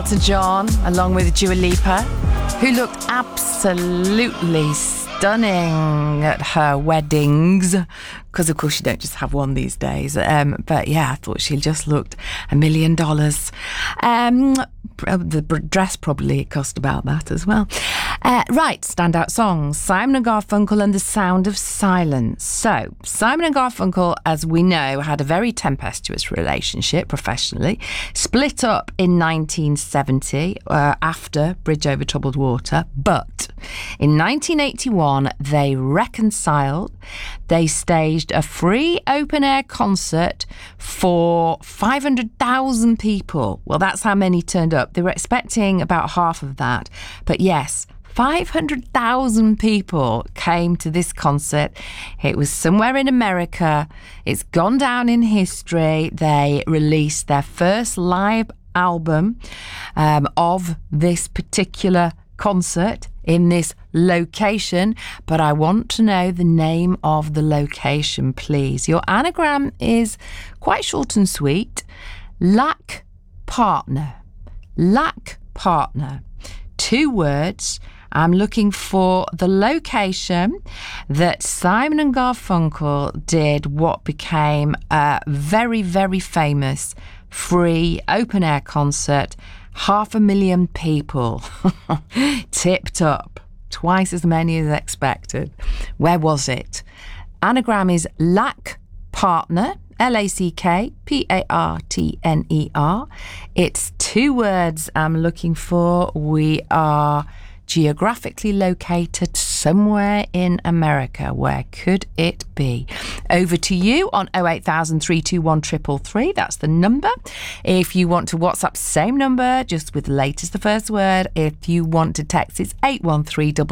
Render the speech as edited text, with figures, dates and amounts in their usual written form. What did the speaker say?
Elton John, along with Dua Lipa, who looked absolutely stunning at her weddings, because of course you don't just have one these days. But yeah, I thought she just looked $1 million. The dress probably cost about that as well. Right, standout songs: Simon and Garfunkel and The Sound of Silence. So Simon and Garfunkel, as we know, had a very tempestuous relationship professionally, split up in 1970 after Bridge Over Troubled Water, but in 1981 they reconciled. They staged a free open-air concert for 500,000 people. Well, that's how many turned up. They were expecting about half of that. But yes, 500,000 people came to this concert. It was somewhere in America. It's gone down in history. They released their first live album of this particular concert in this location, but I want to know the name of the location, please. Your anagram is quite short and sweet. Lack Partner. Lack Partner. 2 words. I'm looking for the location that Simon and Garfunkel did what became a very, very famous free open-air concert. 500,000 people. Tipped up. Twice as many as expected. Where was it? Anagram is Lack Partner. LACKPARTNER. It's 2 words I'm looking for. We are geographically located somewhere in America. Where could it be? Over to you on 08000 321 333. That's the number. If you want to WhatsApp, same number, just with latest the first word. If you want to text, it's 813